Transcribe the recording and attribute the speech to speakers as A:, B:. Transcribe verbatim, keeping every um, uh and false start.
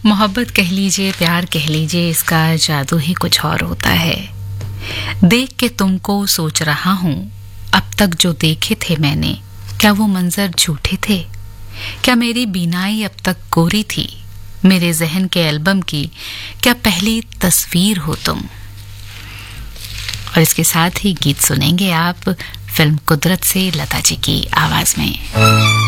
A: मोहब्बत कह लीजिए, प्यार कह लीजिए, इसका जादू ही कुछ और होता है। देख के तुमको सोच रहा हूँ, अब तक जो देखे थे मैंने, क्या वो मंजर झूठे थे? क्या मेरी बीनाई अब तक कोरी थी? मेरे जहन के एल्बम की क्या पहली तस्वीर हो तुम? और इसके साथ ही गीत सुनेंगे आप फिल्म कुदरत से लता जी की आवाज में।